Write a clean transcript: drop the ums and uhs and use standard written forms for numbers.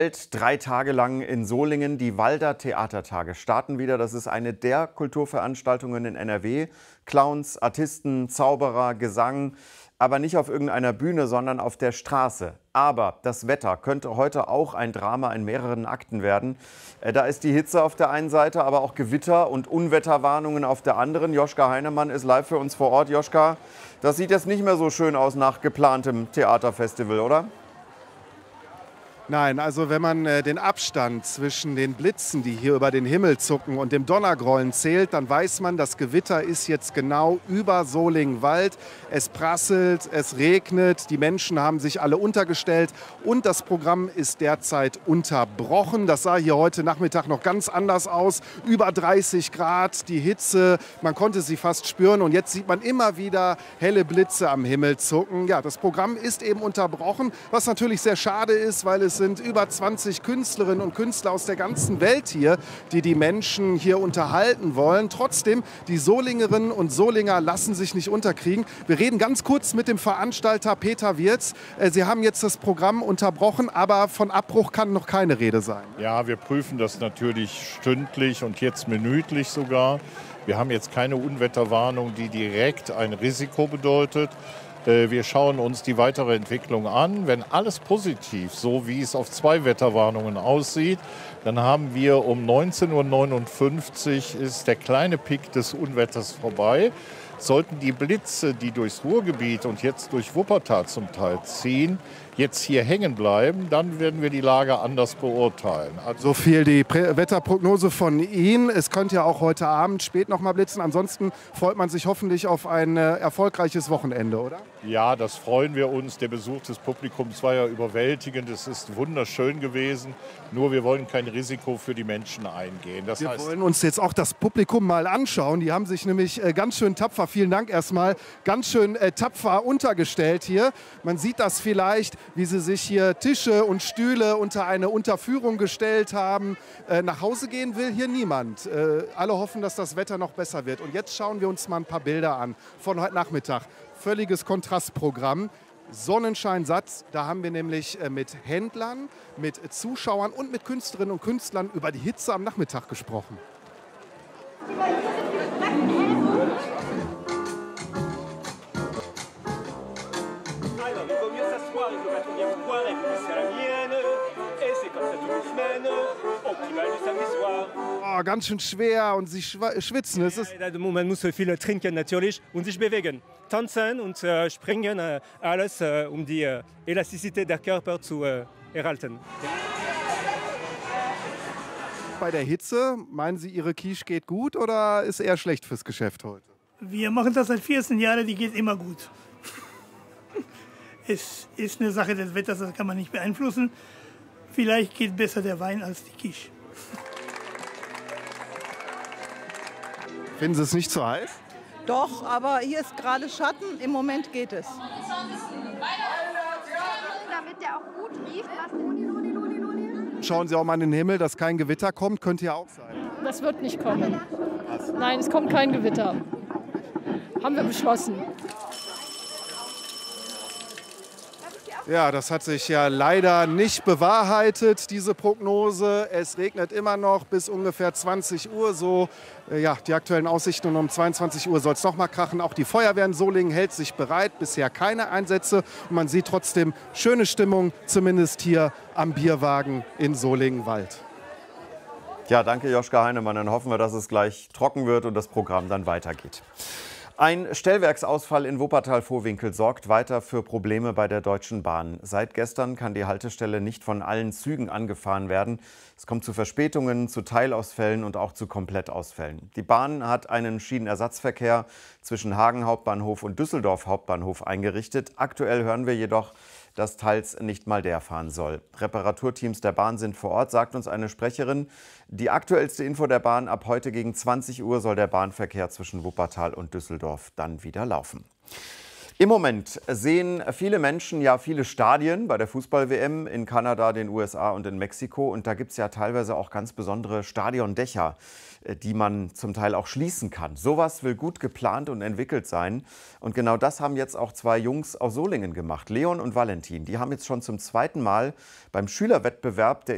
3 Tage lang in Solingen. Die Walder Theatertage starten wieder. Das ist eine der Kulturveranstaltungen in NRW. Clowns, Artisten, Zauberer, Gesang, aber nicht auf irgendeiner Bühne, sondern auf der Straße. Aber das Wetter könnte heute auch ein Drama in mehreren Akten werden. Da ist die Hitze auf der einen Seite, aber auch Gewitter und Unwetterwarnungen auf der anderen. Joschka Heinemann ist live für uns vor Ort. Joschka, das sieht jetzt nicht mehr so schön aus nach geplantem Theaterfestival, oder? Nein, also wenn man den Abstand zwischen den Blitzen, die hier über den Himmel zucken, und dem Donnergrollen zählt, dann weiß man, das Gewitter ist jetzt genau über Solingen-Wald. Es prasselt, es regnet, die Menschen haben sich alle untergestellt und das Programm ist derzeit unterbrochen. Das sah hier heute Nachmittag noch ganz anders aus. Über 30 Grad, die Hitze, man konnte sie fast spüren und jetzt sieht man immer wieder helle Blitze am Himmel zucken. Ja, das Programm ist eben unterbrochen, was natürlich sehr schade ist, weil es sind über 20 Künstlerinnen und Künstler aus der ganzen Welt hier, die die Menschen hier unterhalten wollen. Trotzdem, die Solingerinnen und Solinger lassen sich nicht unterkriegen. Wir reden ganz kurz mit dem Veranstalter Peter Wirz. Sie haben jetzt das Programm unterbrochen, aber von Abbruch kann noch keine Rede sein. Ja, wir prüfen das natürlich stündlich und jetzt minütlich sogar. Wir haben jetzt keine Unwetterwarnung, die direkt ein Risiko bedeutet. Wir schauen uns die weitere Entwicklung an. Wenn alles positiv, so wie es auf 2 Wetterwarnungen aussieht, dann haben wir um 19:59 Uhr ist der kleine Peak des Unwetters vorbei. Sollten die Blitze, die durchs Ruhrgebiet und jetzt durch Wuppertal zum Teil ziehen, jetzt hier hängen bleiben, dann werden wir die Lage anders beurteilen. So viel die Wetterprognose von Ihnen. Es könnte ja auch heute Abend spät noch mal blitzen. Ansonsten freut man sich hoffentlich auf ein erfolgreiches Wochenende, oder? Ja, das freuen wir uns. Der Besuch des Publikums war ja überwältigend. Es ist wunderschön gewesen. Nur wir wollen kein Risiko für die Menschen eingehen. Wir wollen uns jetzt auch das Publikum mal anschauen. Die haben sich nämlich ganz schön tapfer, vielen Dank erstmal, ganz schön tapfer untergestellt hier. Man sieht das vielleicht, wie sie sich hier Tische und Stühle unter eine Unterführung gestellt haben. Nach Hause gehen will hier niemand. Alle hoffen, dass das Wetter noch besser wird. Und jetzt schauen wir uns mal ein paar Bilder an von heute Nachmittag. Völliges Kontrastprogramm. Sonnenscheinsatz, da haben wir nämlich mit Händlern, mit Zuschauern und mit Künstlerinnen und Künstlern über die Hitze am Nachmittag gesprochen. Oh, ganz schön schwer und sie schwitzen. Man muss viel trinken natürlich und sich bewegen. Tanzen und springen, alles um die Elastizität der Körper zu erhalten. Bei der Hitze, meinen Sie, Ihre Quiche geht gut oder ist eher schlecht fürs Geschäft heute? Wir machen das seit 14 Jahren, die geht immer gut. Es ist eine Sache des Wetters, das kann man nicht beeinflussen. Vielleicht geht besser der Wein als die Quiche. Finden Sie es nicht zu heiß? Doch, aber hier ist gerade Schatten. Im Moment geht es. Damit der auch gut riecht. Schauen Sie auch mal in den Himmel, dass kein Gewitter kommt, könnte ja auch sein. Das wird nicht kommen. Nein, es kommt kein Gewitter. Haben wir beschlossen. Ja, das hat sich ja leider nicht bewahrheitet, diese Prognose. Es regnet immer noch bis ungefähr 20 Uhr so. Ja, die aktuellen Aussichten, und um 22 Uhr soll es noch mal krachen. Auch die Feuerwehr in Solingen hält sich bereit. Bisher keine Einsätze. Und man sieht trotzdem schöne Stimmung, zumindest hier am Bierwagen in Solingen-Wald. Ja, danke Joschka Heinemann. Dann hoffen wir, dass es gleich trocken wird und das Programm dann weitergeht. Ein Stellwerksausfall in Wuppertal-Vohwinkel sorgt weiter für Probleme bei der Deutschen Bahn. Seit gestern kann die Haltestelle nicht von allen Zügen angefahren werden. Es kommt zu Verspätungen, zu Teilausfällen und auch zu Komplettausfällen. Die Bahn hat einen Schienenersatzverkehr zwischen Hagen Hauptbahnhof und Düsseldorf Hauptbahnhof eingerichtet. Aktuell hören wir jedoch, dass teils nicht mal der fahren soll. Reparaturteams der Bahn sind vor Ort, sagt uns eine Sprecherin. Die aktuellste Info der Bahn: ab heute gegen 20 Uhr soll der Bahnverkehr zwischen Wuppertal und Düsseldorf dann wieder laufen. Im Moment sehen viele Menschen ja viele Stadien bei der Fußball-WM in Kanada, den USA und in Mexiko. Und da gibt es ja teilweise auch ganz besondere Stadiondächer, die man zum Teil auch schließen kann. Sowas will gut geplant und entwickelt sein. Und genau das haben jetzt auch 2 Jungs aus Solingen gemacht, Leon und Valentin. Die haben jetzt schon zum 2. Mal beim Schülerwettbewerb der